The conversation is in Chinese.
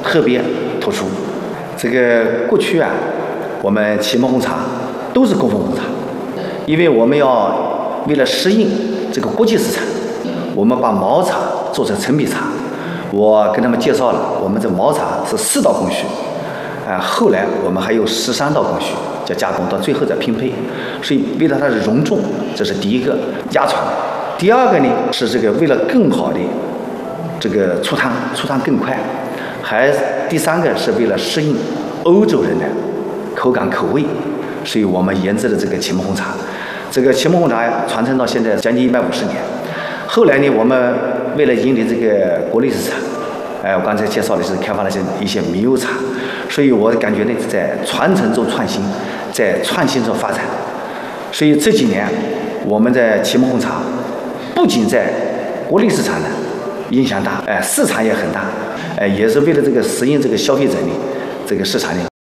特别突出。这个过去啊，我们启蒙红茶都是工坊红茶，因为我们要为了适应这个国际市场，我们把毛茶做成陈皮茶。我跟他们介绍了，我们这毛茶是4道工序，后来我们还有13道工序，叫加工，到最后再拼配。所以为了它的容重，这是第一个压传。第二个呢是这个为了更好的这个出汤更快，第三个是为了适应欧洲人的口感口味，所以我们研制了这个启蒙红茶。这个启蒙红茶传承到现在将近150年。后来呢，我们为了引领这个国内市场，我刚才介绍的是开发了一些米油茶，所以我感觉呢，在传承中创新，在创新中发展。所以这几年我们在启蒙红茶不仅在国内市场呢影响大，市场也很大，也是为了这个适应这个消费者的这个市场呢